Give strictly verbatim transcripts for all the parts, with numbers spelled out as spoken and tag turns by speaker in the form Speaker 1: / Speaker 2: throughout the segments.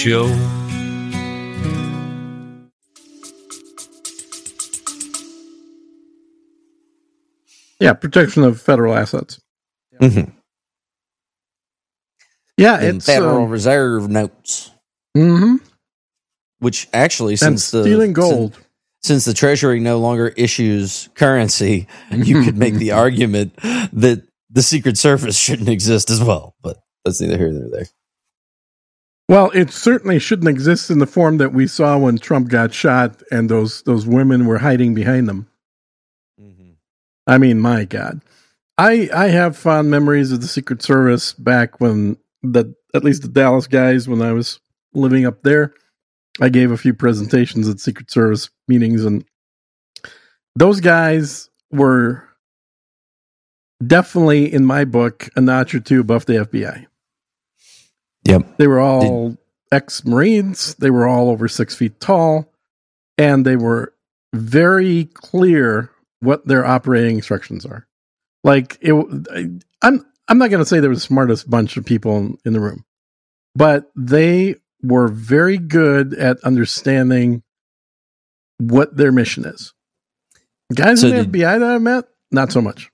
Speaker 1: Show.
Speaker 2: Yeah, protection of federal assets.
Speaker 3: Mm-hmm.
Speaker 2: Yeah,
Speaker 3: And
Speaker 2: it's
Speaker 3: Federal
Speaker 2: um,
Speaker 3: Reserve notes,
Speaker 2: mm-hmm.
Speaker 3: which actually,
Speaker 2: and
Speaker 3: since the
Speaker 2: stealing gold.
Speaker 3: Since, since the Treasury no longer issues currency, you could make the argument that the Secret Service shouldn't exist as well. But that's neither here nor there.
Speaker 2: Well, it certainly shouldn't exist in the form that we saw when Trump got shot and those those women were hiding behind them.
Speaker 3: Mm-hmm.
Speaker 2: I mean, my God. I I have fond memories of the Secret Service back when, the at least the Dallas guys, when I was living up there. I gave a few presentations at Secret Service meetings, and those guys were definitely, in my book, a notch or two above the F B I.
Speaker 3: Yep.
Speaker 2: They were all ex-Marines. They were all over six feet tall, and they were very clear what their operating instructions are. Like, it, I'm I'm not going to say they were the smartest bunch of people in, in the room, but they were very good at understanding what their mission is. Guys
Speaker 3: So
Speaker 2: in the
Speaker 3: did-
Speaker 2: F B I that I met, not so much.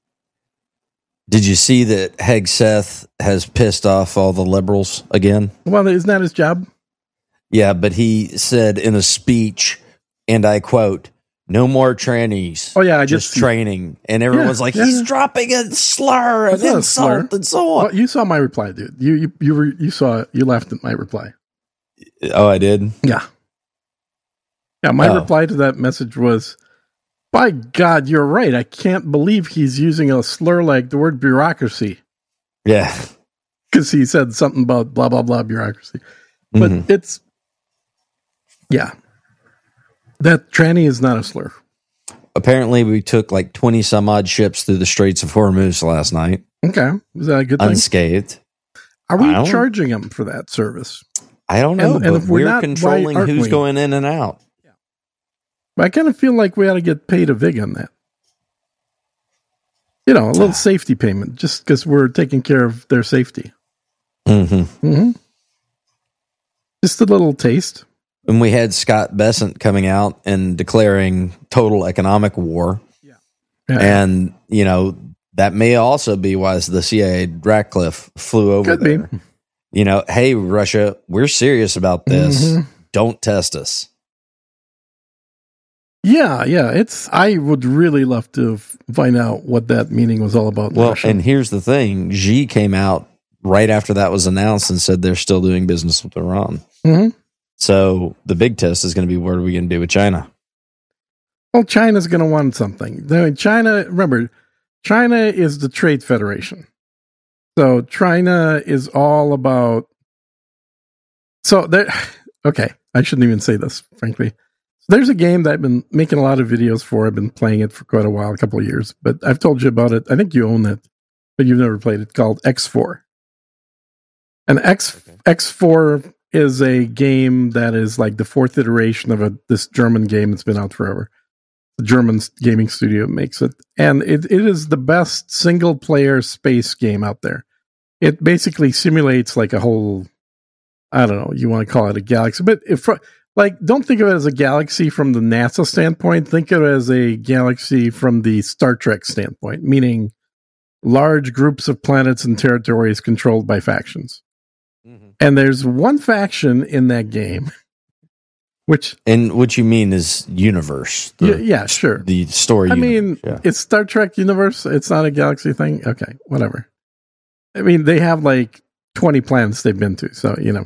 Speaker 3: Did you see that Hegseth has pissed off all the liberals again?
Speaker 2: Well, isn't that his job?
Speaker 3: Yeah, but he said in a speech, and I quote, "No more trannies.
Speaker 2: Oh, yeah, I
Speaker 3: just
Speaker 2: just-
Speaker 3: training." And everyone's
Speaker 2: Yeah,
Speaker 3: like,
Speaker 2: yeah.
Speaker 3: "He's dropping a slur, an
Speaker 2: It's not a
Speaker 3: insult,
Speaker 2: slur.
Speaker 3: and so on."
Speaker 2: Well, you saw my reply, dude. You you you were you saw you laughed at my reply.
Speaker 3: Oh, I did.
Speaker 2: Yeah. Yeah, my
Speaker 3: Oh.
Speaker 2: reply to that message was, by God, you're right. I can't believe he's using a slur like the word bureaucracy,
Speaker 3: Yeah.
Speaker 2: because he said something about blah, blah, blah bureaucracy. But
Speaker 3: Mhm.
Speaker 2: it's, yeah. That tranny is not a slur.
Speaker 3: Apparently, we took like twenty some odd ships through the Straits of Hormuz last night,
Speaker 2: Okay. Is that a good thing?
Speaker 3: unscathed.
Speaker 2: Are we
Speaker 3: I don't-
Speaker 2: charging him for that service?
Speaker 3: I don't know,
Speaker 2: And- and
Speaker 3: but
Speaker 2: if we're
Speaker 3: we're,
Speaker 2: not, why
Speaker 3: controlling
Speaker 2: aren't
Speaker 3: who's
Speaker 2: we?
Speaker 3: going in and out.
Speaker 2: I kind of feel like we ought to get paid a vig on that. You know, a little safety payment, just because we're taking care of their safety.
Speaker 3: Mm-hmm.
Speaker 2: Mm-hmm. Just a little taste.
Speaker 3: And we had Scott Bessent coming out and declaring total economic war.
Speaker 2: Yeah.
Speaker 3: And, you know, that may also be why the C I A Ratcliffe flew over
Speaker 2: Could be.
Speaker 3: there. You know, hey, Russia, we're serious about this.
Speaker 2: Mhm.
Speaker 3: Don't test us.
Speaker 2: Yeah, yeah. It's. I would really love to f- find out what that meeting was all about. in
Speaker 3: Well,
Speaker 2: Russia.
Speaker 3: and here's the thing. Xi came out right after that was announced and said they're still doing business with Iran.
Speaker 2: Mhm.
Speaker 3: So the big test is going to be what are we going to do with China?
Speaker 2: Well, China's going to want something. The- China, remember, China is the trade federation. So China is all about. So there. Okay, I shouldn't even say this, frankly. There's a game that I've been making a lot of videos for. I've been playing it for quite a while, a couple of years, but I've told you about it. I think you own it, but you've never played it. Called X four. And X
Speaker 3: Okay.
Speaker 2: X four is a game that is like the fourth iteration of a this German game that's been out forever. The German gaming studio makes it, and it, it is the best single player space game out there. It basically simulates like a whole, I don't know, you want to call it a galaxy, but if like, don't think of it as a galaxy from the NASA standpoint. Think of it as a galaxy from the Star Trek standpoint, meaning large groups of planets and territories controlled by factions.
Speaker 3: Mm-hmm.
Speaker 2: And there's one faction in that game, which,
Speaker 3: And what you mean is universe. The,
Speaker 2: yeah, yeah, sure.
Speaker 3: The story
Speaker 2: I
Speaker 3: universe,
Speaker 2: mean,
Speaker 3: yeah.
Speaker 2: it's Star Trek universe. It's not a galaxy thing. Okay, whatever. I mean, they have like twenty planets they've been to, so, you know.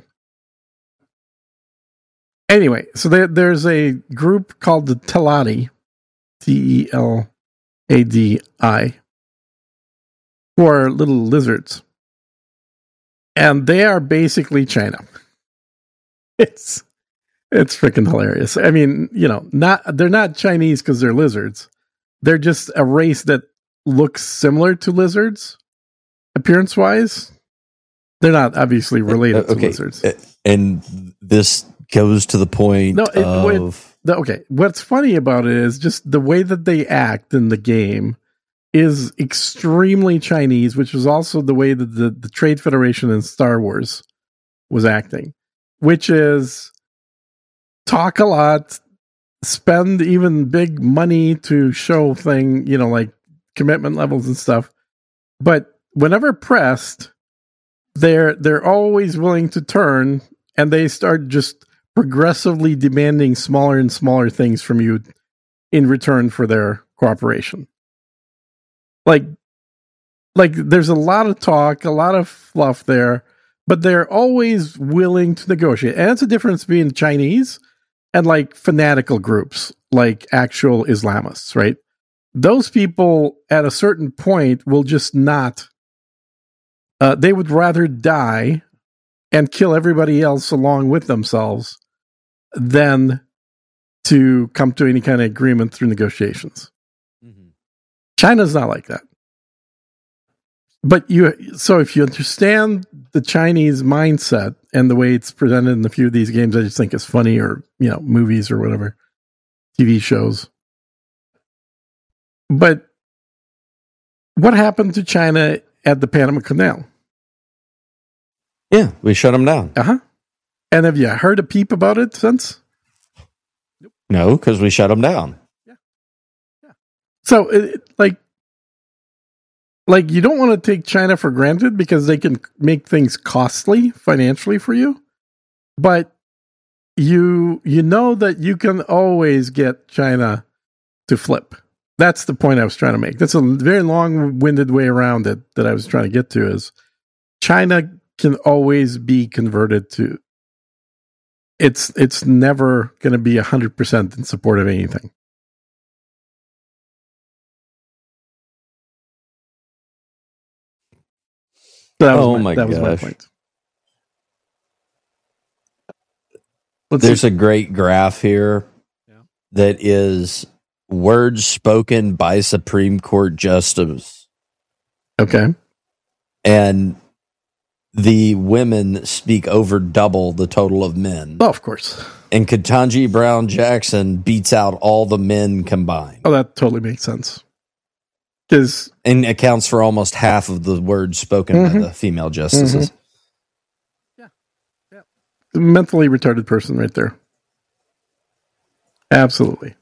Speaker 2: Anyway, so there, there's a group called the Teladi, T E L A D I, who are little lizards. And they are basically China. It's it's freaking hilarious. I mean, you know, not they're not Chinese because they're lizards. They're just a race that looks similar to lizards, appearance-wise. They're not obviously related
Speaker 3: Uh, okay.
Speaker 2: to lizards.
Speaker 3: Uh, And this goes to the point
Speaker 2: No, it-
Speaker 3: of...
Speaker 2: wait. The- okay, what's funny about it is just the way that they act in the game is extremely Chinese, which is also the way that the, the Trade Federation in Star Wars was acting. which is talk a lot, spend even big money to show thing, you know, like commitment levels and stuff. But whenever pressed, they're they're always willing to turn, and they start just progressively demanding smaller and smaller things from you in return for their cooperation. Like, like there's a lot of talk, a lot of fluff there, but they're always willing to negotiate. And that's the difference between the Chinese and like fanatical groups, like actual Islamists, right? Those people at a certain point will just not, uh, they would rather die and kill everybody else along with themselves than to come to any kind of agreement through negotiations. Mm-hmm. China's not like that. But you, so if you understand the Chinese mindset and the way it's presented in a few of these games, I just think is funny, or, you know, movies or whatever, T V shows. But what happened to China at the Panama Canal?
Speaker 3: Yeah, we shut them down.
Speaker 2: Uh huh. And have you heard a peep about it since?
Speaker 3: No, because we shut them down.
Speaker 2: Yeah. Yeah. So, it, like, like you don't want to take China for granted because they can make things costly financially for you, but you you know that you can always get China to flip. That's the point I was trying to make. That's a very long-winded way around it that I was trying to get to, is China can always be converted to. It's it's never going to be one hundred percent in support of anything. So that
Speaker 3: oh
Speaker 2: was
Speaker 3: my,
Speaker 2: my, that
Speaker 3: gosh.
Speaker 2: was my point. Let's
Speaker 3: There's
Speaker 2: see.
Speaker 3: a great graph here yeah. that is words spoken by Supreme Court justices.
Speaker 2: Okay.
Speaker 3: And the women speak over double the total of men.
Speaker 2: Oh, of course.
Speaker 3: And Ketanji Brown Jackson beats out all the men combined.
Speaker 2: Oh, that totally makes sense. Because
Speaker 3: and accounts for almost half of the words spoken mm-hmm. by the female justices.
Speaker 2: Mm-hmm. Yeah. Yeah. A mentally retarded person right there. Absolutely.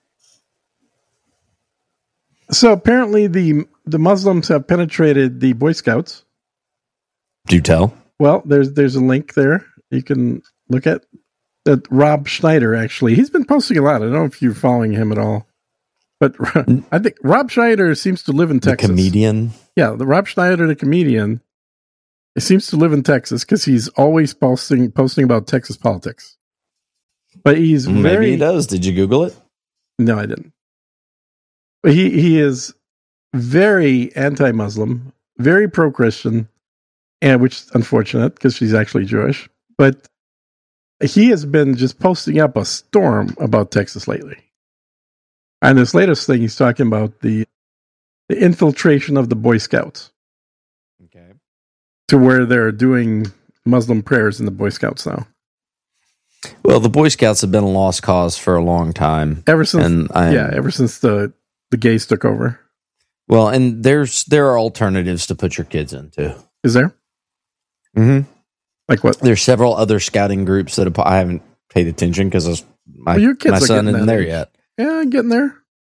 Speaker 2: So apparently the the Muslims have penetrated the Boy Scouts.
Speaker 3: Do tell.
Speaker 2: Well, there's there's a link there you can look at. That Rob Schneider, actually, he's been posting a lot. I don't know if you're following him at all, but I think Rob Schneider seems to live in Texas.
Speaker 3: The comedian?
Speaker 2: Yeah, the Rob Schneider, the comedian, he seems to live in Texas because he's always posting posting about Texas politics. But he's
Speaker 3: Maybe
Speaker 2: very...
Speaker 3: he does. Did you Google it?
Speaker 2: No, I didn't. But he, he is very anti-Muslim, very pro-Christian, and which is unfortunate because she's actually Jewish. But he has been just posting up a storm about Texas lately. And this latest thing, he's talking about the, the infiltration of the Boy Scouts.
Speaker 3: Okay.
Speaker 2: To where they're doing Muslim prayers in the Boy Scouts now.
Speaker 3: Well, the Boy Scouts have been a lost cause for a long time.
Speaker 2: Ever since,
Speaker 3: and I,
Speaker 2: yeah, ever since the, the gays took over.
Speaker 3: Well, and there's there are alternatives to put your kids into.
Speaker 2: Is there?
Speaker 3: Mm-hmm.
Speaker 2: Like what?
Speaker 3: There's several other scouting groups that I haven't paid attention because my,
Speaker 2: well, your kids
Speaker 3: my
Speaker 2: are
Speaker 3: son isn't there
Speaker 2: age.
Speaker 3: yet.
Speaker 2: Yeah, I'm getting there.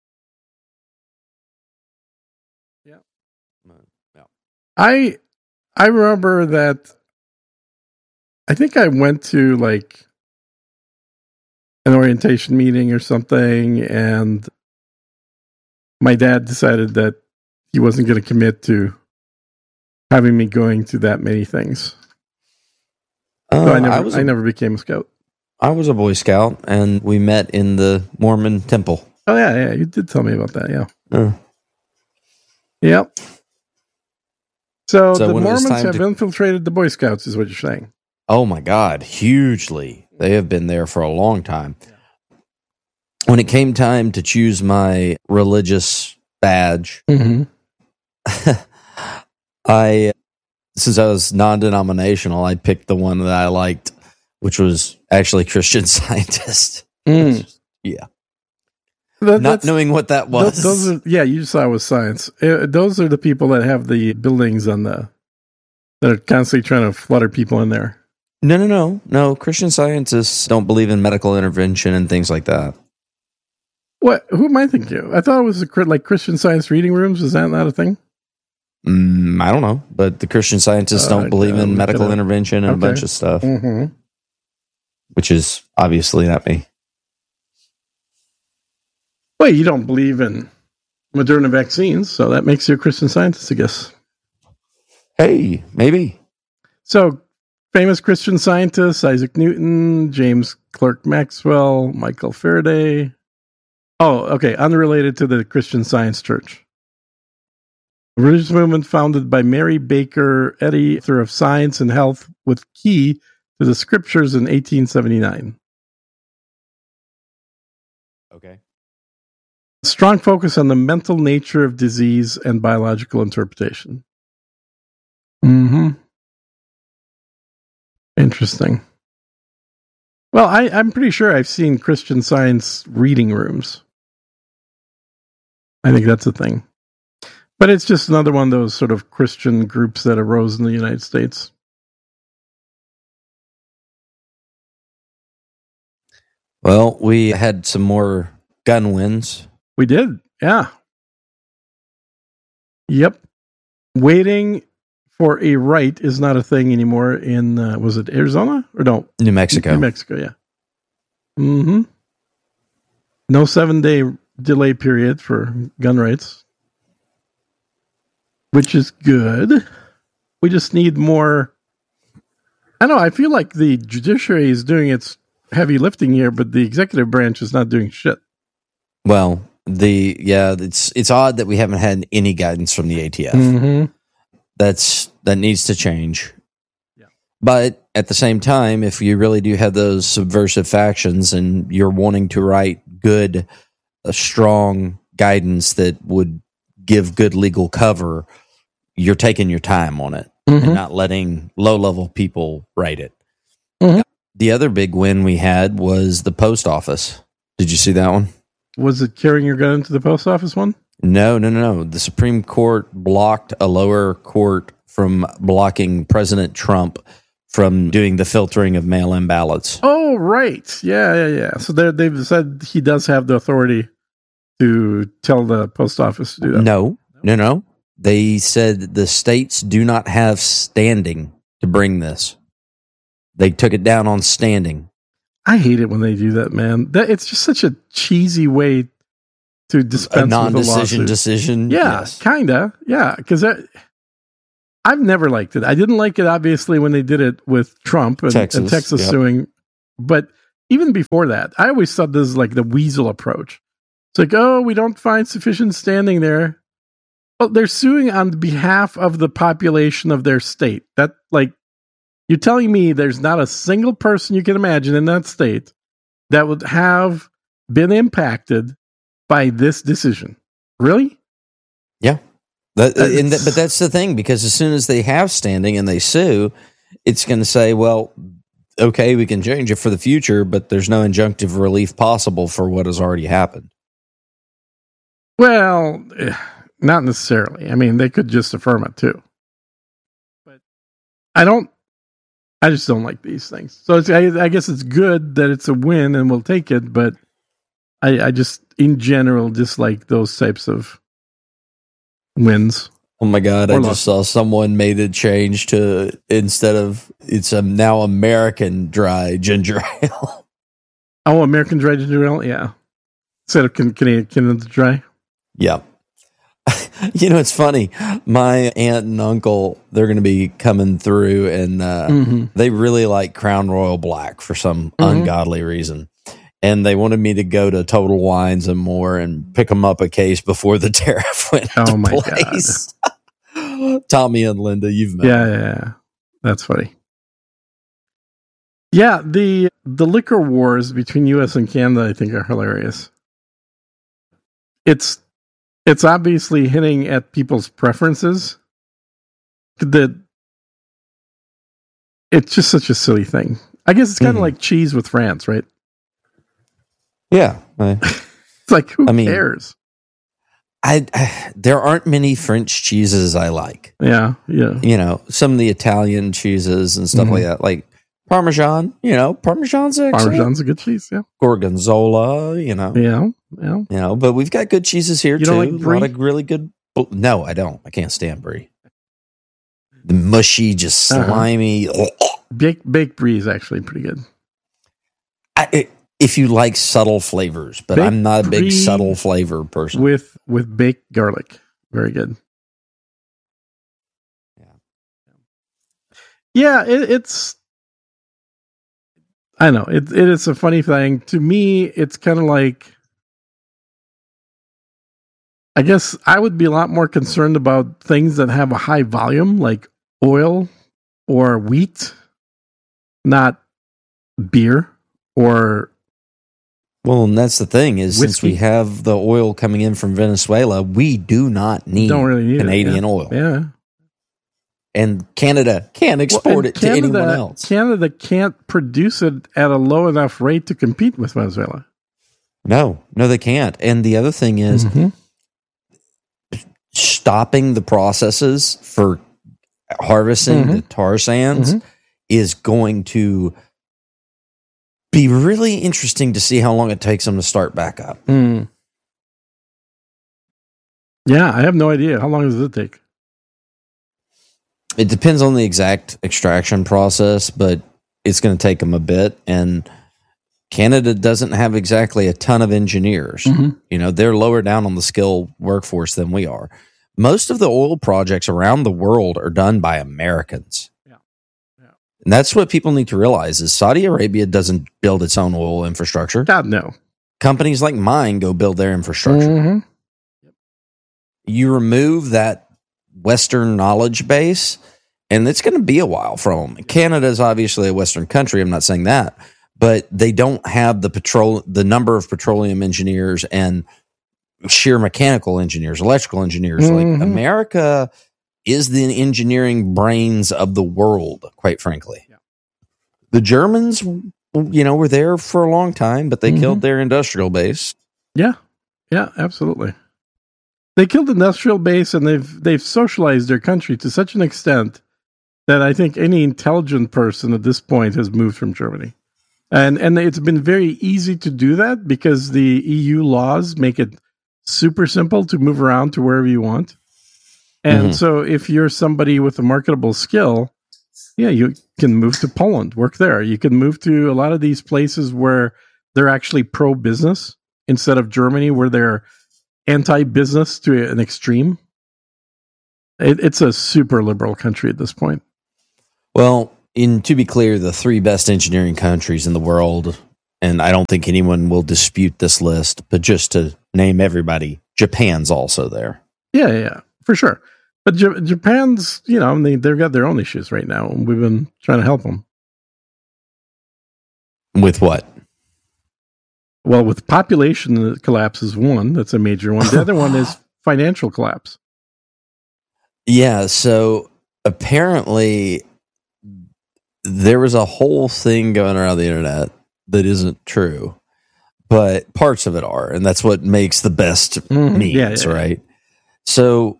Speaker 2: Yeah.
Speaker 3: yeah.
Speaker 2: I I remember that I think I went to like an orientation meeting or something, and my dad decided that he wasn't going to commit to having me going to that many things.
Speaker 3: Uh,
Speaker 2: so I never,
Speaker 3: I, was
Speaker 2: I
Speaker 3: a,
Speaker 2: never became a scout.
Speaker 3: I was a Boy Scout, and we met in the Mormon temple.
Speaker 2: Oh yeah, yeah, you did tell me about that. Yeah.
Speaker 3: Uh,
Speaker 2: yep. So,
Speaker 3: so
Speaker 2: the Mormons have
Speaker 3: to,
Speaker 2: infiltrated the Boy Scouts, is what you're saying.
Speaker 3: Oh my God, hugely! They have been there for a long time. Yeah. When it came time to choose my religious badge,
Speaker 2: mm-hmm.
Speaker 3: I, since I was non-denominational, I picked the one that I liked, which was actually Christian Scientist.
Speaker 2: Mm.
Speaker 3: Yeah.
Speaker 2: That,
Speaker 3: Not knowing what that was.
Speaker 2: Those, those are, yeah, you just saw it was science. It, those are the people that have the buildings on the, that are constantly trying to flutter people in there.
Speaker 3: No, no, no, no. Christian Scientists don't believe in medical intervention and things like that.
Speaker 2: What? Who am I thinking of? I thought it was a, like Christian Science reading rooms. Is that not a thing?
Speaker 3: Mm, I don't know, but the Christian Scientists
Speaker 2: Uh,
Speaker 3: don't believe
Speaker 2: yeah,
Speaker 3: in
Speaker 2: look
Speaker 3: medical
Speaker 2: it up.
Speaker 3: intervention and
Speaker 2: Okay.
Speaker 3: a bunch of stuff,
Speaker 2: Mm-hmm.
Speaker 3: which is obviously not me.
Speaker 2: Well, you don't believe in Moderna vaccines, so that makes you a Christian Scientist, I guess.
Speaker 3: Hey, maybe.
Speaker 2: So, famous Christian scientists: Isaac Newton, James Clerk Maxwell, Michael Faraday. Oh, okay, unrelated to the Christian Science Church. A religious movement founded by Mary Baker Eddy, author of Science and Health with Key to the Scriptures in eighteen seventy-nine.
Speaker 3: Okay.
Speaker 2: Strong focus on the mental nature of disease and biological interpretation. Mm-hmm. Interesting. Well, I, I'm pretty sure I've seen Christian Science reading rooms. I think that's a thing. But it's just another one of those sort of Christian groups that arose in the United States.
Speaker 3: Well, we had some more gun wins.
Speaker 2: We did, yeah. Yep. Waiting for a right is not a thing anymore in, uh, was it Arizona? Or no?
Speaker 3: New Mexico.
Speaker 2: New Mexico, yeah. Mm-hmm. No seven-day delay period for gun rights, which is good. We just need more. I know, I feel like the judiciary is doing its heavy lifting here, but the executive branch is not doing shit.
Speaker 3: Well, the yeah, it's it's odd that we haven't had any guidance from the A T F.
Speaker 2: Mm-hmm.
Speaker 3: That's that needs to change.
Speaker 2: Yeah.
Speaker 3: But at the same time, if you really do have those subversive factions and you're wanting to write good, a strong guidance that would give good legal cover, you're taking your time on it
Speaker 2: Mm-hmm.
Speaker 3: and not letting low-level people write it.
Speaker 2: Mhm.
Speaker 3: The other big win we had was the post office. Did you see that one?
Speaker 2: Was it carrying your gun into the post office one?
Speaker 3: No, no, no, no. The Supreme Court blocked a lower court from blocking President Trump from doing the filtering of mail-in ballots.
Speaker 2: Oh, right. Yeah, yeah, yeah. So they're- they've said he does have the authority to tell the post office to do that.
Speaker 3: No, no, no. They said the states do not have standing to bring this. They took it down on standing.
Speaker 2: I hate it when they do that, man. That it's just such a cheesy way to dispense
Speaker 3: A non-decision
Speaker 2: with a lawsuit.
Speaker 3: decision.
Speaker 2: Yeah,
Speaker 3: Yes.
Speaker 2: kinda. Yeah, because I've never liked it. I didn't like it, obviously, when they did it with Trump and
Speaker 3: Texas,
Speaker 2: and Texas
Speaker 3: yep.
Speaker 2: suing. But even before that, I always thought this is like the weasel approach. It's like, oh, we don't find sufficient standing there. Well, they're suing on behalf of the population of their state. That, like, you're telling me there's not a single person you can imagine in that state that would have been impacted by this decision. Really?
Speaker 3: Yeah. That,
Speaker 2: That's-
Speaker 3: and that, but that's the thing, because as soon as they have standing and they sue, it's going to say, well, okay, we can change it for the future, but there's no injunctive relief possible for what has already happened.
Speaker 2: Well, eh, not necessarily. I mean, they could just affirm it too. But I don't, I just don't like these things. So it's, I, I guess it's good that it's a win and we'll take it, but I, I just, in general, dislike those types of wins.
Speaker 3: Oh my God,
Speaker 2: Or
Speaker 3: I
Speaker 2: lost.
Speaker 3: just saw someone made a change to, instead of, it's a now American dry ginger ale.
Speaker 2: Oh, American Dry Ginger Ale? Yeah. Instead of can, Canadian Canadian Dry?
Speaker 3: Yeah. You know, it's funny. My aunt and uncle, they're going to be coming through, and uh,
Speaker 2: Mm-hmm.
Speaker 3: they really like Crown Royal Black for some
Speaker 2: Mhm.
Speaker 3: ungodly reason. And they wanted me to go to Total Wines and More and pick them up a case before the tariff went
Speaker 2: Oh
Speaker 3: into
Speaker 2: my
Speaker 3: place. Tommy and Linda, you've met
Speaker 2: Yeah,
Speaker 3: them.
Speaker 2: yeah, yeah. That's funny. Yeah, the the liquor wars between U S and Canada, I think, are hilarious. It's it's obviously hitting at people's preferences. That it's just such a silly thing. I guess it's kind of
Speaker 3: Mhm.
Speaker 2: like cheese with France, right?
Speaker 3: Yeah. I,
Speaker 2: It's like, who
Speaker 3: I mean-
Speaker 2: cares?
Speaker 3: I, I there aren't many French cheeses I like.
Speaker 2: Yeah, yeah.
Speaker 3: You know, some of the Italian cheeses and stuff
Speaker 2: Mhm.
Speaker 3: like that. Like Parmesan, you know, Parmesan's excellent.
Speaker 2: Parmesan's a good cheese, yeah.
Speaker 3: Gorgonzola, you know.
Speaker 2: Yeah, yeah.
Speaker 3: You know, but we've got good cheeses here,
Speaker 2: You
Speaker 3: too.
Speaker 2: don't like
Speaker 3: A
Speaker 2: brie?
Speaker 3: lot of really good. No, I don't. I can't stand brie. The mushy, just
Speaker 2: Uh-huh.
Speaker 3: slimy.
Speaker 2: Baked, baked brie is actually pretty good.
Speaker 3: I, it, if you like subtle flavors, but
Speaker 2: Baked
Speaker 3: I'm not a big
Speaker 2: brie
Speaker 3: subtle flavor person.
Speaker 2: With with baked garlic. Very good.
Speaker 3: Yeah.
Speaker 2: Yeah, it, it's... I know. It, it is a funny thing. To me, it's kind of like... I guess I would be a lot more concerned about things that have a high volume, like oil or wheat, not beer or...
Speaker 3: Well, and that's the thing is,
Speaker 2: Whiskey.
Speaker 3: since we have the oil coming in from Venezuela, we do not need,
Speaker 2: Don't really need it,
Speaker 3: Canadian
Speaker 2: yeah.
Speaker 3: oil.
Speaker 2: Yeah.
Speaker 3: And Canada can't export
Speaker 2: Well, and
Speaker 3: it
Speaker 2: Canada,
Speaker 3: to anyone else.
Speaker 2: Canada can't produce it at a low enough rate to compete with Venezuela.
Speaker 3: No, no, they can't. And the other thing is,
Speaker 2: Mhm.
Speaker 3: stopping the processes for harvesting
Speaker 2: Mhm.
Speaker 3: the tar sands
Speaker 2: Mhm.
Speaker 3: is going to be really interesting to see how long it takes them to start back up.
Speaker 2: Mm. Yeah, I have no idea. How long does it take?
Speaker 3: It depends on the exact extraction process, but it's going to take them a bit. And Canada doesn't have exactly a ton of engineers.
Speaker 2: Mhm.
Speaker 3: You know, they're lower down on the skill workforce than we are. Most of the oil projects around the world are done by Americans.
Speaker 2: Yeah. Yeah.
Speaker 3: And that's what people need to realize is Saudi Arabia doesn't build its own oil infrastructure.
Speaker 2: God, no.
Speaker 3: Companies like mine go build their infrastructure.
Speaker 2: Mhm.
Speaker 3: You remove that Western knowledge base, and it's going to be a while from them. Canada is obviously a Western country. I'm not saying that, but they don't have the petrol, the number of petroleum engineers and sheer mechanical engineers, electrical engineers.
Speaker 2: Mhm.
Speaker 3: Like America is the engineering brains of the world, quite frankly.
Speaker 2: Yeah.
Speaker 3: The Germans, you know, were there for a long time, but they
Speaker 2: Mhm.
Speaker 3: killed their industrial base.
Speaker 2: Yeah. Yeah, absolutely. They killed the industrial base and they've they've socialized their country to such an extent that I think any intelligent person at this point has moved from Germany. And and it's been very easy to do that because the E U laws make it super simple to move around to wherever you want. And
Speaker 3: Mhm.
Speaker 2: so if you're somebody with a marketable skill, yeah, you can move to Poland, work there. You can move to a lot of these places where they're actually pro-business instead of Germany where they're anti-business to an extreme. It, it's a super liberal country at this point.
Speaker 3: Well, in to be clear, the three best engineering countries in the world, and I don't think anyone will dispute this list, but just to name everybody, Japan's also there.
Speaker 2: Yeah, yeah, yeah, for sure. But J- Japan's, you know, they, they've got their own issues right now, and we've been trying to help them.
Speaker 3: With what?
Speaker 2: Well, with population collapse is one. That's a major one. The other one is financial collapse.
Speaker 3: Yeah, so apparently there was a whole thing going around the internet that isn't true, but parts of it are, and that's what makes the best
Speaker 2: Mhm.
Speaker 3: memes,
Speaker 2: Yeah, yeah, yeah.
Speaker 3: right? So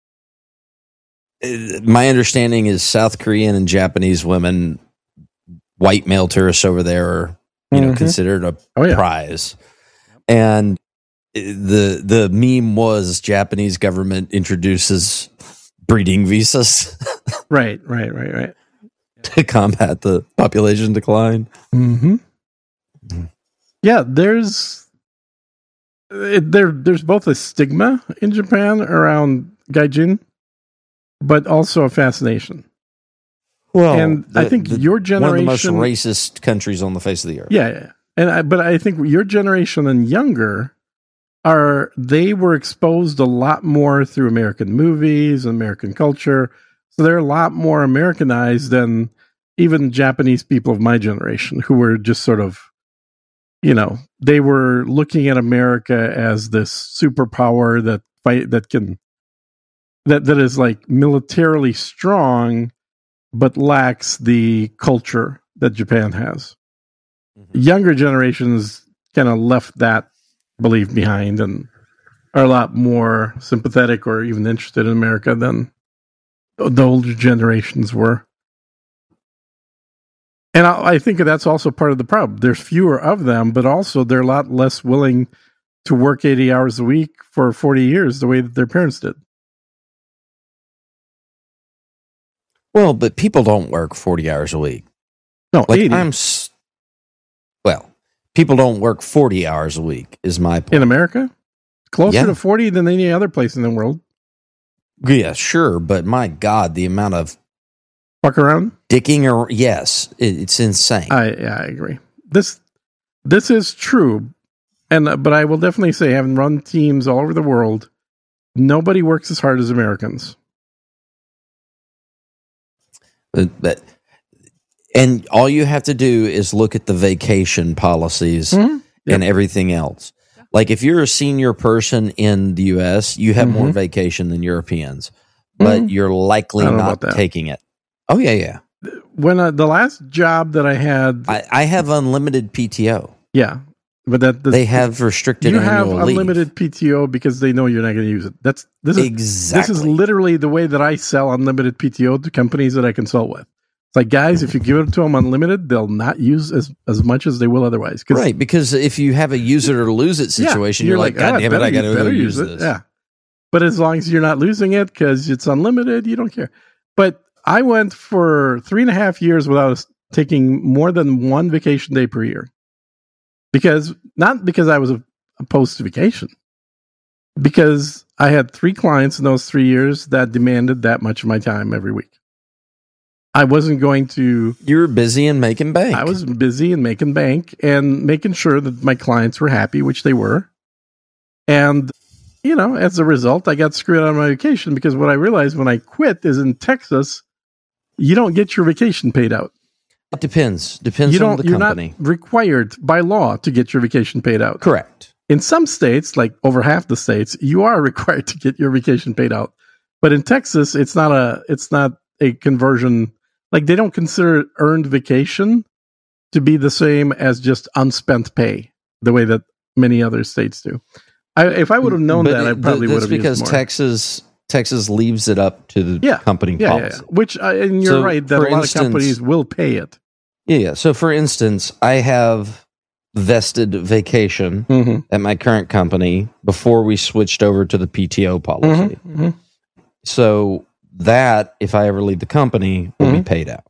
Speaker 3: uh, my understanding is South Korean and Japanese women, white male tourists over there are, you know,
Speaker 2: Mhm.
Speaker 3: considered a
Speaker 2: Oh, yeah.
Speaker 3: prize. And the the meme was Japanese government introduces breeding visas
Speaker 2: Right, right, right, right.
Speaker 3: to combat the population decline.
Speaker 2: Mm-hmm.
Speaker 3: Mhm.
Speaker 2: Yeah, there's it, there. There's both a stigma in Japan around gaijin, but also a fascination.
Speaker 3: Well,
Speaker 2: And I think your
Speaker 3: one of the most
Speaker 2: generation-
Speaker 3: racist countries on the face of the earth.
Speaker 2: Yeah, yeah. And I, but I think your generation and younger are they were exposed a lot more through American movies and American culture, so they're a lot more Americanized than even Japanese people of my generation who were just sort of, you know, they were looking at America as this superpower that fight that can that that is like militarily strong but lacks the culture that Japan has. Younger generations kind of left that belief behind and are a lot more sympathetic or even interested in America than the older generations were. And I, I think that's also part of the problem. There's fewer of them, but also they're a lot less willing to work eighty hours a week for forty years the way that their parents did.
Speaker 3: Well, but people don't work forty hours a week.
Speaker 2: No,
Speaker 3: like
Speaker 2: eighty.
Speaker 3: I'm. S- well, people don't work forty hours a week. Is my point.
Speaker 2: In America, closer
Speaker 3: Yeah.
Speaker 2: to forty than any other place in the world.
Speaker 3: Yeah, sure, but my God, the amount of
Speaker 2: Fuck around.
Speaker 3: dicking or yes, it, it's insane.
Speaker 2: I yeah, I agree. This this is true, and uh, but I will definitely say, having run teams all over the world, nobody works as hard as Americans.
Speaker 3: But, but and all you have to do is look at the vacation policies
Speaker 2: Mm-hmm. Yep.
Speaker 3: and everything else. Like if you're a senior person in the U S, you have more
Speaker 2: Mhm.
Speaker 3: vacation than Europeans, but
Speaker 2: Mhm.
Speaker 3: you're likely
Speaker 2: I don't know
Speaker 3: not
Speaker 2: about that.
Speaker 3: taking it. Oh yeah, yeah.
Speaker 2: When uh, the last job that I had,
Speaker 3: I, I have unlimited P T O.
Speaker 2: yeah, but that the,
Speaker 3: They have restricted
Speaker 2: you have
Speaker 3: annual leave.
Speaker 2: unlimited P T O because they know you're not going to use it. That's this is
Speaker 3: Exactly.
Speaker 2: this is literally the way that I sell unlimited P T O to companies that I consult with. It's like, guys, if you give it to them unlimited, they'll not use as, as much as they will otherwise.
Speaker 3: Right, because if you have a use it or lose it situation,
Speaker 2: yeah,
Speaker 3: you're, like, God
Speaker 2: "Ah,
Speaker 3: damn it, I got
Speaker 2: better
Speaker 3: to use this.
Speaker 2: Yeah, but as long as you're not losing it because it's unlimited, you don't care. But I went for three and a half years without taking more than one vacation day per year, because not because I was opposed to vacation, because I had three clients in those three years that demanded that much of my time every week. I wasn't going to.
Speaker 3: You were busy and making bank.
Speaker 2: I was busy and making bank and making sure that my clients were happy, which they were. And, you know, as a result, I got screwed out of my vacation because what I realized when I quit is in Texas, you don't get your vacation paid out.
Speaker 3: It depends. Depends
Speaker 2: You don't.
Speaker 3: on the
Speaker 2: You're
Speaker 3: company.
Speaker 2: not required by law to get your vacation paid out.
Speaker 3: Correct.
Speaker 2: In some states, like over half the states, you are required to get your vacation paid out. But in Texas, it's not a. It's not a conversion. Like they don't consider earned vacation to be the same as just unspent pay, the way that many other states do. I, if I would have known
Speaker 3: But
Speaker 2: that, I
Speaker 3: it-
Speaker 2: probably would
Speaker 3: that's
Speaker 2: have
Speaker 3: because
Speaker 2: used more.
Speaker 3: Texas Texas leaves it up to the
Speaker 2: Yeah.
Speaker 3: company
Speaker 2: yeah, yeah,
Speaker 3: policy.
Speaker 2: yeah. Which, uh, and you're
Speaker 3: So,
Speaker 2: right that a
Speaker 3: for
Speaker 2: lot
Speaker 3: instance-
Speaker 2: of companies will pay it.
Speaker 3: Yeah, yeah. So, for instance, I have vested vacation
Speaker 2: Mm-hmm.
Speaker 3: at my current company before we switched over to the P T O policy.
Speaker 2: Mm-hmm.
Speaker 3: So that, if I ever leave the company, will be
Speaker 2: Mhm.
Speaker 3: paid out.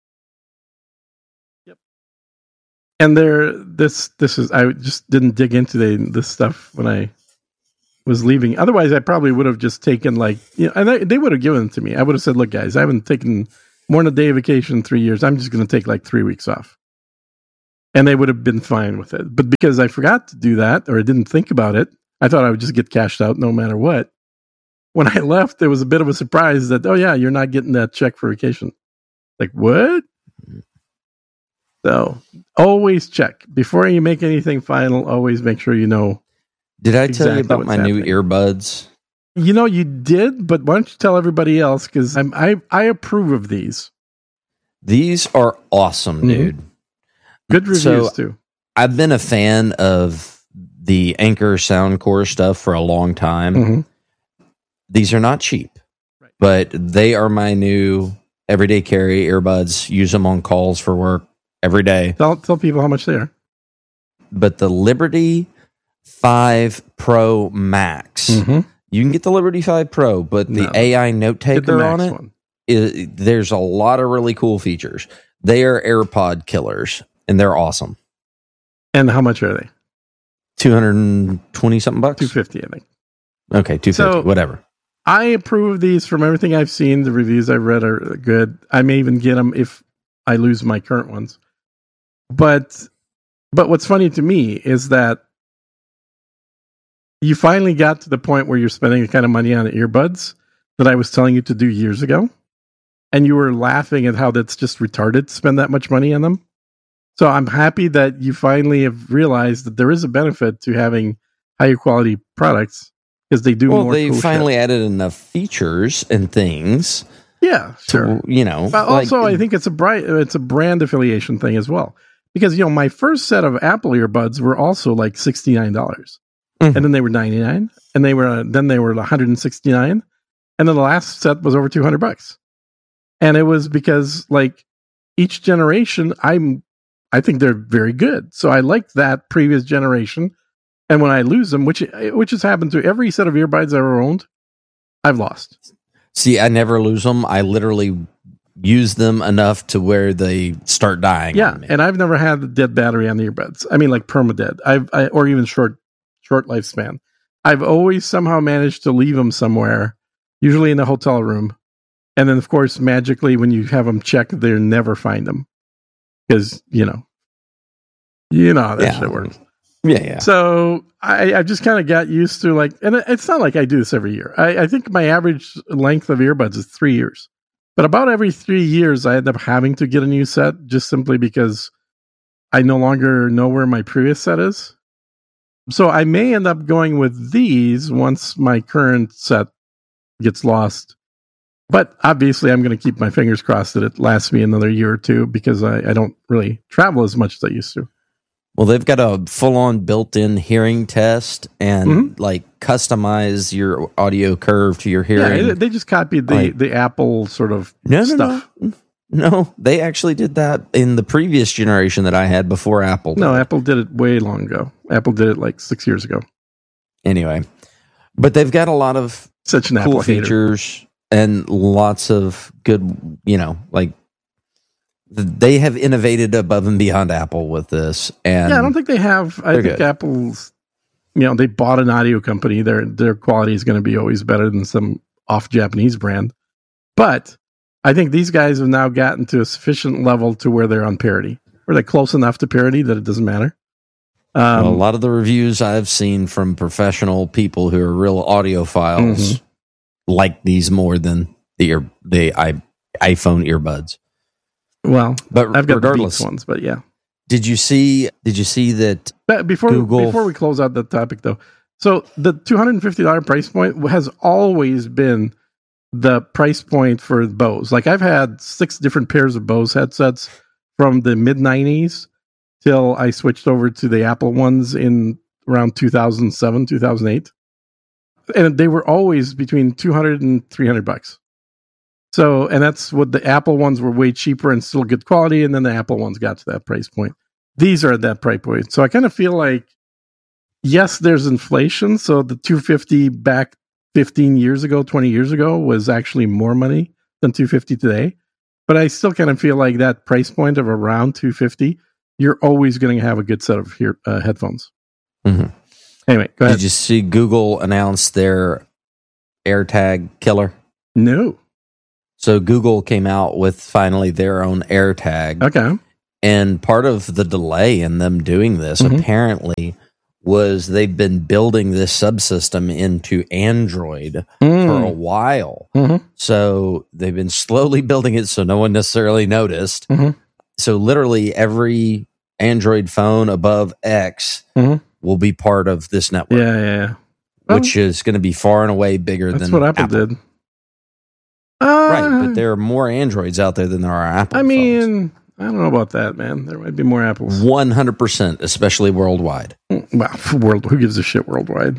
Speaker 2: And there, this this is. I just didn't dig into the, this stuff when I was leaving. Otherwise, I probably would have just taken like you know, and they, they would have given it to me. I would have said, "Look, guys, I haven't taken more than a day of vacation in three years. I'm just going to take like three weeks off," and they would have been fine with it. But because I forgot to do that or I didn't think about it, I thought I would just get cashed out no matter what. When I left, it was a bit of a surprise that, oh yeah, you're not getting that check for vacation. Like what? So always check before you make anything final. Always make sure you know.
Speaker 3: Did I tell
Speaker 2: Exactly
Speaker 3: you about
Speaker 2: what's
Speaker 3: my new
Speaker 2: happening.
Speaker 3: earbuds?
Speaker 2: You know you did, but why don't you tell everybody else? Because I'm I I approve of these.
Speaker 3: These are awesome,
Speaker 2: Mhm.
Speaker 3: dude.
Speaker 2: Good reviews
Speaker 3: So,
Speaker 2: too.
Speaker 3: I've been a fan of the Anchor Soundcore stuff for a long time.
Speaker 2: Mhm.
Speaker 3: These are not cheap,
Speaker 2: Right.
Speaker 3: but they are my new everyday carry earbuds. Use them on calls for work every day.
Speaker 2: Tell tell people how much they are.
Speaker 3: But the Liberty five Pro Max,
Speaker 2: Mm-hmm.
Speaker 3: you can get the Liberty five Pro, but the
Speaker 2: No.
Speaker 3: A I note
Speaker 2: Get the
Speaker 3: taker
Speaker 2: max
Speaker 3: on it,
Speaker 2: one.
Speaker 3: is, there's a lot of really cool features. They are AirPod killers, and they're awesome.
Speaker 2: And how much are they?
Speaker 3: two hundred twenty something bucks.
Speaker 2: Two fifty, I think.
Speaker 3: Okay, two fifty,
Speaker 2: So-
Speaker 3: whatever.
Speaker 2: I approve of these from everything I've seen. The reviews I've read are good. I may even get them if I lose my current ones. But but what's funny to me is that you finally got to the point where you're spending the kind of money on earbuds that I was telling you to do years ago. And you were laughing at how that's just retarded to spend that much money on them. So I'm happy that you finally have realized that there is a benefit to having higher quality products because they do
Speaker 3: Well,
Speaker 2: more
Speaker 3: they
Speaker 2: cool
Speaker 3: finally
Speaker 2: shit.
Speaker 3: added enough features and things
Speaker 2: Yeah, sure.
Speaker 3: to, you know.
Speaker 2: But
Speaker 3: like-
Speaker 2: also, I think it's a bright, it's a brand affiliation thing as well. Because you know, my first set of Apple earbuds were also like sixty nine dollars,
Speaker 3: Mhm.
Speaker 2: and then they were ninety nine, and they were uh, then they were one hundred and sixty nine, and then the last set was over two hundred bucks, and it was because like each generation, I'm I think they're very good. So I like that previous generation. And when I lose them, which which has happened to every set of earbuds I ever owned, I've lost.
Speaker 3: See, I never lose them. I literally use them enough to where they start dying.
Speaker 2: Yeah,
Speaker 3: on me.
Speaker 2: and I've never had a dead battery on the earbuds. I mean, like permadead. I've I, or even short short lifespan. I've always somehow managed to leave them somewhere, usually in the hotel room, and then of course magically when you have them checked, they never find them because you know, you know how that
Speaker 3: Yeah.
Speaker 2: shit works.
Speaker 3: Yeah, yeah.
Speaker 2: So I, I just kind of got used to like, and it's not like I do this every year. I, I think my average length of earbuds is three years. But about every three years, I end up having to get a new set just simply because I no longer know where my previous set is. So I may end up going with these once my current set gets lost. But obviously, I'm going to keep my fingers crossed that it lasts me another year or two because I, I don't really travel as much as I used to.
Speaker 3: Well, they've got a full-on built-in hearing test and
Speaker 2: Mhm.
Speaker 3: like customize your audio curve to your hearing.
Speaker 2: Yeah, they just copied the,
Speaker 3: Like-
Speaker 2: the Apple sort of
Speaker 3: No, no,
Speaker 2: stuff.
Speaker 3: no. No, they actually did that in the previous generation that I had before Apple.
Speaker 2: No,
Speaker 3: did.
Speaker 2: Apple did it way long ago. Apple did it like six years ago.
Speaker 3: Anyway, but they've got a lot of
Speaker 2: Such an
Speaker 3: cool
Speaker 2: Apple hater.
Speaker 3: features and lots of good, you know, like th- they have innovated above and beyond Apple with this. And
Speaker 2: Yeah, I don't think they have. I
Speaker 3: They're
Speaker 2: think
Speaker 3: good.
Speaker 2: Apple's, you know, they bought an audio company. Their their quality is going to be always better than some off Japanese brand. But I think these guys have now gotten to a sufficient level to where they're on parity. Or they're close enough to parity that it doesn't matter. Um,
Speaker 3: well, a lot of the reviews I've seen from professional people who are real audiophiles
Speaker 2: Mhm.
Speaker 3: like these more than the ear, the i iPhone earbuds.
Speaker 2: well,
Speaker 3: But
Speaker 2: I've got
Speaker 3: regardless,
Speaker 2: the Beats ones, but yeah.
Speaker 3: did you see? Did you see that?
Speaker 2: But before
Speaker 3: Google-
Speaker 2: before we close out the topic, though, so the two hundred and fifty dollar price point has always been the price point for Bose. Like I've had six different pairs of Bose headsets from the mid nineties till I switched over to the Apple ones in around two thousand seven, two thousand eight, and they were always between two hundred and three hundred bucks. So, and that's what the Apple ones were way cheaper and still good quality, and then the Apple ones got to that price point. These are at that price point. So I kind of feel like, yes, there's inflation. So the two hundred fifty back fifteen years ago, twenty years ago was actually more money than two hundred fifty today. But I still kind of feel like that price point of around two hundred fifty, you're always going to have a good set of hear, uh, headphones.
Speaker 3: Mhm.
Speaker 2: Anyway, go ahead.
Speaker 3: Did you see Google announce their AirTag killer?
Speaker 2: No.
Speaker 3: So Google came out with finally their own AirTag.
Speaker 2: Okay.
Speaker 3: And part of the delay in them doing this
Speaker 2: Mhm.
Speaker 3: apparently was they've been building this subsystem into Android for a
Speaker 2: Mm.
Speaker 3: while.
Speaker 2: Mhm.
Speaker 3: So they've been slowly building it so no one necessarily noticed.
Speaker 2: Mhm.
Speaker 3: So literally every Android phone above X
Speaker 2: Mhm.
Speaker 3: will be part of this network,
Speaker 2: Yeah, yeah, yeah. Well,
Speaker 3: which is going to be far and away bigger
Speaker 2: that's
Speaker 3: than
Speaker 2: what Apple, did. Uh,
Speaker 3: Right, but there are more Androids out there than there are Apple
Speaker 2: I
Speaker 3: phones.
Speaker 2: mean, I don't know about that, man. There might be more Apples.
Speaker 3: one hundred percent, especially worldwide.
Speaker 2: Well, world. Who gives a shit worldwide?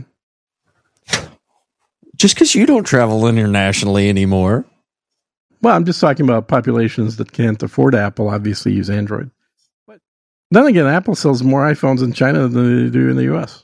Speaker 3: Just because you don't travel internationally anymore.
Speaker 2: Well, I'm just talking about populations that can't afford Apple. Obviously, use Android. But then again, Apple sells more iPhones in China than they do in the U S.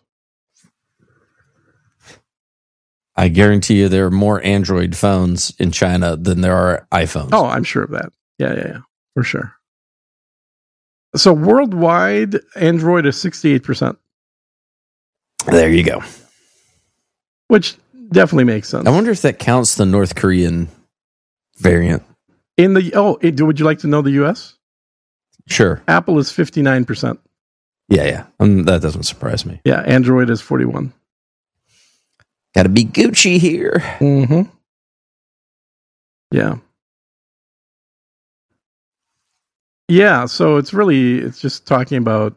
Speaker 3: I guarantee you there are more Android phones in China than there are iPhones.
Speaker 2: Oh, I'm sure of that. Yeah, yeah, yeah, for sure. So worldwide, Android is sixty-eight percent,
Speaker 3: There you go.
Speaker 2: which definitely makes sense.
Speaker 3: I wonder if that counts the North Korean variant.
Speaker 2: In the oh, it, would you like to know the U S?
Speaker 3: Sure.
Speaker 2: Apple is fifty-nine percent.
Speaker 3: Yeah, yeah. Um, that doesn't surprise me.
Speaker 2: Yeah, Android is forty-one.
Speaker 3: Got to be Gucci here.
Speaker 2: Mm-hmm. Yeah. Yeah, so it's really, it's just talking about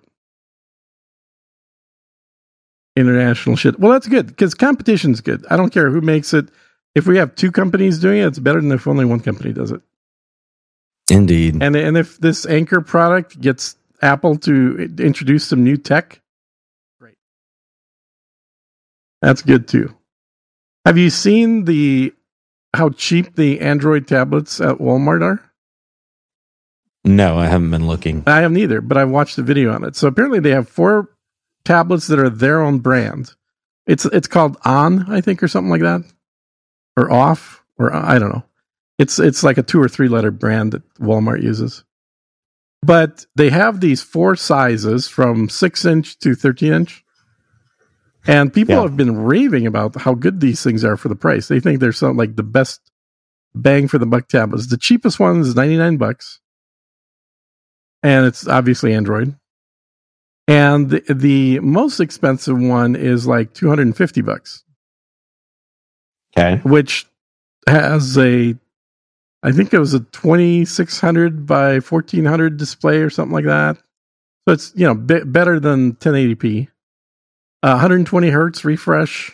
Speaker 2: international shit. Well, that's good, because competition's good. I don't care who makes it. If we have two companies doing it, it's better than if only one company does it.
Speaker 3: Indeed.
Speaker 2: And, and if this Anchor product gets Apple to introduce some new tech, great. That's good too. Have you seen the how cheap the Android tablets at Walmart are?
Speaker 3: No, I haven't been looking.
Speaker 2: I haven't either, but I've watched a video on it. So apparently they have four tablets that are their own brand. It's it's called On, I think, or something like that, or Off, or I don't know. It's it's like a two or three letter brand that Walmart uses. But they have these four sizes from six inch to thirteen inch. And people yeah. have been raving about how good these things are for the price. They think they're some like the best bang for the buck tablets. The cheapest one is ninety-nine bucks. And it's obviously Android. And the, the most expensive one is like two hundred fifty bucks.
Speaker 3: Okay.
Speaker 2: Which has a, I think it was a twenty-six hundred by fourteen hundred display or something like that. So it's, you know, b- better than ten eighty p. Uh, one hundred twenty hertz refresh,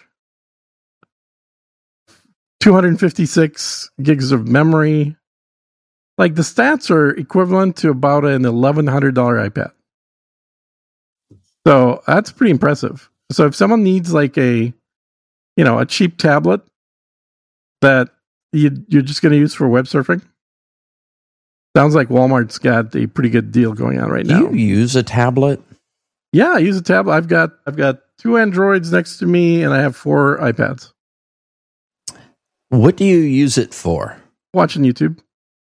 Speaker 2: two hundred fifty-six gigs of memory. Like the stats are equivalent to about an eleven hundred dollars iPad. So that's pretty impressive. So if someone needs like a, you know, a cheap tablet that you, you're just going to use for web surfing, sounds like Walmart's got a pretty good deal going on right
Speaker 3: Do
Speaker 2: now.
Speaker 3: You use a tablet?
Speaker 2: Yeah, I use a tablet. I've got I've got two Androids next to me, and I have four iPads.
Speaker 3: What do you use it for?
Speaker 2: Watching YouTube.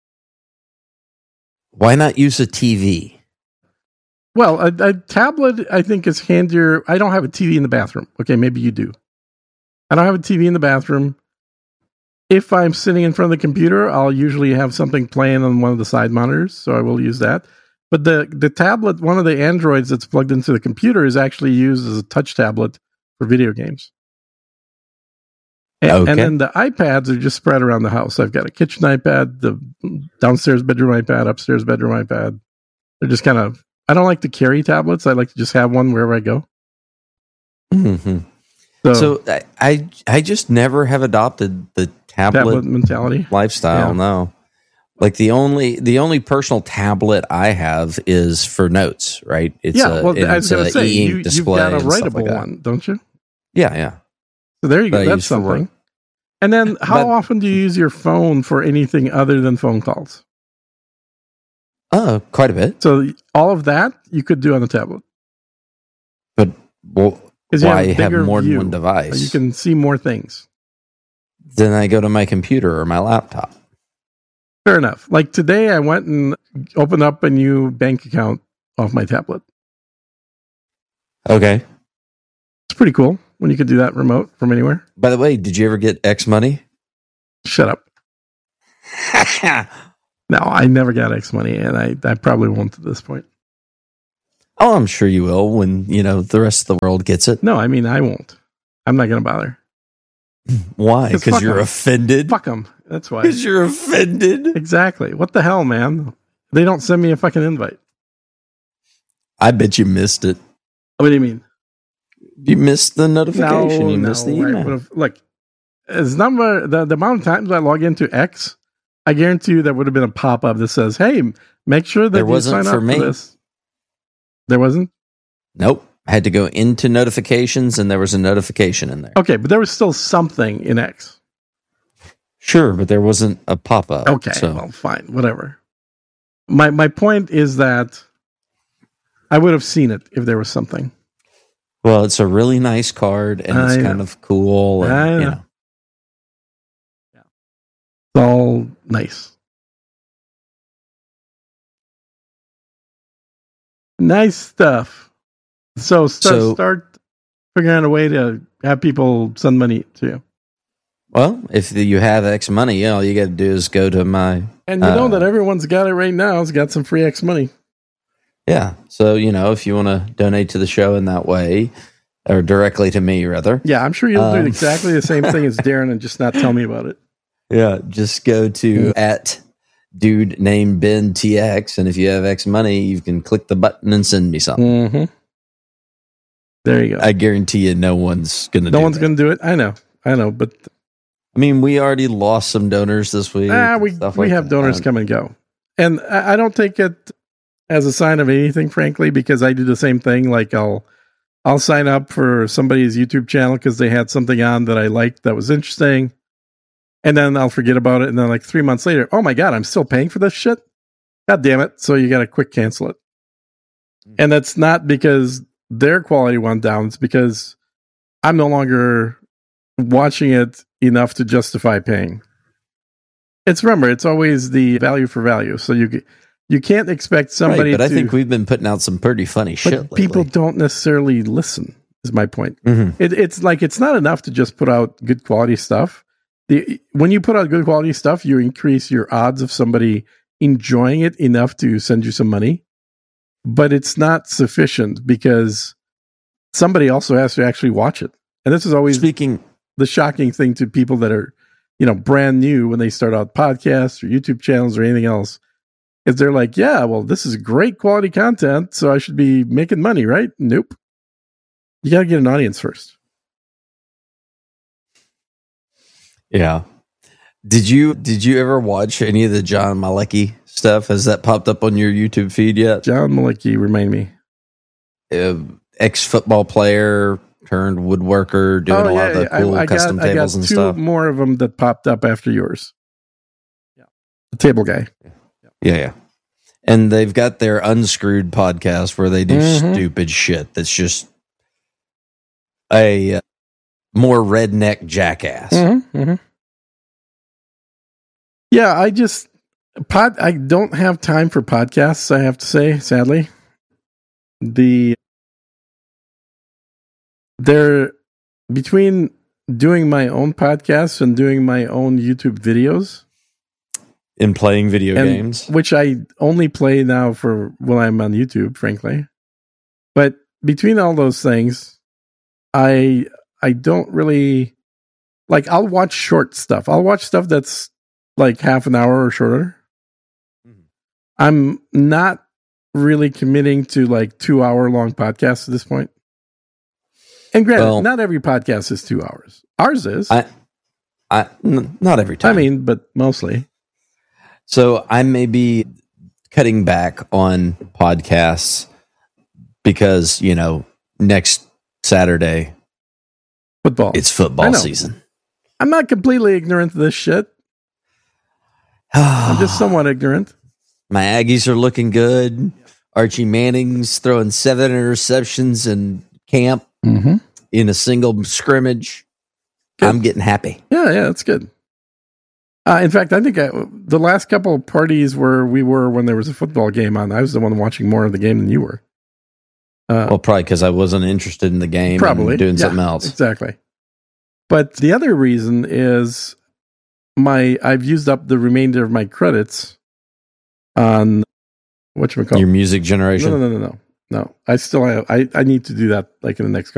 Speaker 3: Why not use a T V?
Speaker 2: Well, a, a tablet, I think, is handier. I don't have a T V in the bathroom. Okay, maybe you do. I don't have a T V in the bathroom. If I'm sitting in front of the computer, I'll usually have something playing on one of the side monitors, so I will use that. But the, the tablet, one of the Androids that's plugged into the computer is actually used as a touch tablet for video games. And,
Speaker 3: okay.
Speaker 2: and then the iPads are just spread around the house. I've got a kitchen iPad, the downstairs bedroom iPad, upstairs bedroom iPad. They're just kind of, I don't like to carry tablets. I like to just have one wherever I go.
Speaker 3: Mm-hmm. So, so I I just never have adopted the tablet,
Speaker 2: tablet mentality
Speaker 3: lifestyle. Yeah. No. Like the only the only personal tablet I have is for notes, right? It's
Speaker 2: yeah,
Speaker 3: a,
Speaker 2: well, I was going to say,
Speaker 3: e-ink
Speaker 2: you,
Speaker 3: display
Speaker 2: you've got a writable
Speaker 3: like
Speaker 2: one, don't you?
Speaker 3: Yeah, yeah.
Speaker 2: So there you go. That's something. And then how but, often do you use your phone for anything other than phone calls?
Speaker 3: Oh, uh, quite a bit.
Speaker 2: So all of that you could do on the tablet.
Speaker 3: But well, why have, have more
Speaker 2: view.
Speaker 3: than one device?
Speaker 2: You can see more things.
Speaker 3: Then I go to my computer or my laptop.
Speaker 2: Fair enough. Like today, I went and opened up a new bank account off my tablet.
Speaker 3: Okay.
Speaker 2: It's pretty cool when you could do that remote from anywhere.
Speaker 3: By the way, did you ever get X Money?
Speaker 2: Shut up. No, I never got X Money, and I, I probably won't at this point.
Speaker 3: Oh, I'm sure you will when, you know, the rest of the world gets it.
Speaker 2: No, I mean, I won't. I'm not going to bother.
Speaker 3: Why? Because you're em. offended?
Speaker 2: Fuck them. That's why.
Speaker 3: Because you're offended?
Speaker 2: Exactly. What the hell, man? They don't send me a fucking invite.
Speaker 3: I bet you missed it.
Speaker 2: What do you mean?
Speaker 3: You missed the notification.
Speaker 2: No,
Speaker 3: you
Speaker 2: no,
Speaker 3: missed the email.
Speaker 2: Look, as number the, the amount of times I log into X, I guarantee you there would have been a pop-up that says, hey, make sure that
Speaker 3: there
Speaker 2: you
Speaker 3: wasn't
Speaker 2: sign
Speaker 3: for
Speaker 2: up
Speaker 3: me.
Speaker 2: for this. There wasn't?
Speaker 3: Nope. I had to go into notifications, and there was a notification in there.
Speaker 2: Okay, but there was still something in X.
Speaker 3: Sure, but there wasn't a pop-up.
Speaker 2: Okay,
Speaker 3: so.
Speaker 2: well, fine, whatever. My my point is that I would have seen it if there was something.
Speaker 3: Well, it's a really nice card, and it's kind of cool. And,
Speaker 2: I know.
Speaker 3: You know.
Speaker 2: Yeah. It's all nice. Nice stuff. So start,
Speaker 3: so
Speaker 2: start figuring out a way to have people send money to you.
Speaker 3: Well, if you have X Money, all you got to do is go to my...
Speaker 2: And you uh, know that everyone's got it right now. It's got some free X Money.
Speaker 3: Yeah. So, you know, if you want to donate to the show in that way, or directly to me, rather.
Speaker 2: Yeah, I'm sure you'll um, do exactly the same thing as Darren and just not tell me about it.
Speaker 3: Yeah, just go to at dude named Ben T X, and if you have X Money, you can click the button and send me something.
Speaker 2: Mm-hmm. There you go.
Speaker 3: I guarantee you no one's going to
Speaker 2: no
Speaker 3: do it. No
Speaker 2: one's going to do it. I know. I know, but...
Speaker 3: I mean, we already lost some donors this week.
Speaker 2: Ah, we we
Speaker 3: like
Speaker 2: have
Speaker 3: that.
Speaker 2: donors come and go. And I, I don't take it as a sign of anything, frankly, because I do the same thing. Like I'll I'll sign up for somebody's YouTube channel because they had something on that I liked that was interesting. And then I'll forget about it. And then like three months later, oh my God, I'm still paying for this shit? God damn it. So you got to quick cancel it. And that's not because their quality went down. It's because I'm no longer watching it enough to justify paying. It's remember, it's always the value for value. So you you can't expect somebody
Speaker 3: right, but
Speaker 2: to,
Speaker 3: I think we've been putting out some pretty funny shit lately.
Speaker 2: People don't necessarily listen, is my point.
Speaker 3: Mm-hmm.
Speaker 2: It, it's like it's not enough to just put out good quality stuff. The, when you put out good quality stuff, you increase your odds of somebody enjoying it enough to send you some money. But it's not sufficient because somebody also has to actually watch it. And this is always
Speaker 3: Speaking
Speaker 2: the shocking thing to people that are, you know, brand new when they start out podcasts or YouTube channels or anything else, is they're like, yeah, well, this is great quality content, so I should be making money, right? Nope. You got to get an audience first.
Speaker 3: Yeah. Did you did you ever watch any of the John Malecki stuff? Has that popped up on your YouTube feed yet?
Speaker 2: John Malecki, remind me.
Speaker 3: Uh, ex-football player turned woodworker, doing
Speaker 2: oh,
Speaker 3: a lot
Speaker 2: yeah,
Speaker 3: of the cool
Speaker 2: I, I
Speaker 3: custom
Speaker 2: got,
Speaker 3: tables
Speaker 2: I got
Speaker 3: and
Speaker 2: two
Speaker 3: stuff.
Speaker 2: more of them that popped up after yours. Yeah, the table guy.
Speaker 3: Yeah, yeah. And they've got their Unscrewed podcast where they do
Speaker 2: Mhm.
Speaker 3: stupid shit that's just a uh, more redneck jackass.
Speaker 2: Mm-hmm, mm-hmm. Yeah, I just pod. I don't have time for podcasts. I have to say, sadly, the they're between doing my own podcasts and doing my own YouTube videos
Speaker 3: In playing video
Speaker 2: and,
Speaker 3: games.
Speaker 2: which I only play now for when I'm on YouTube, frankly. But between all those things, I I don't really like. I'll watch short stuff. I'll watch stuff that's like half an hour or shorter. Mm-hmm. I'm not really committing to like two hour long podcasts at this point. And granted,
Speaker 3: Well,
Speaker 2: not every podcast is two hours. Ours is.
Speaker 3: I, I, n- not every time.
Speaker 2: I mean, but mostly.
Speaker 3: So I may be cutting back on podcasts because, you know, next Saturday,
Speaker 2: Football.
Speaker 3: it's football season.
Speaker 2: I'm not completely ignorant to this shit. I'm just somewhat ignorant.
Speaker 3: My Aggies are looking good. Archie Manning's throwing seven interceptions in camp
Speaker 2: Mm-hmm.
Speaker 3: in a single scrimmage.
Speaker 2: Good.
Speaker 3: I'm getting happy.
Speaker 2: Yeah, yeah, that's good. Uh, in fact, I think I, the last couple of parties where we were when there was a football game on, I was the one watching more of the game than you were. Uh,
Speaker 3: Well, probably because I wasn't interested in the game
Speaker 2: probably
Speaker 3: and doing
Speaker 2: yeah,
Speaker 3: something else.
Speaker 2: Exactly. But the other reason is my I've used up the remainder of my credits on whatchamacallit.
Speaker 3: Your music generation.
Speaker 2: No, no, no, no, no. No, I still have. I, I need to do that like in the next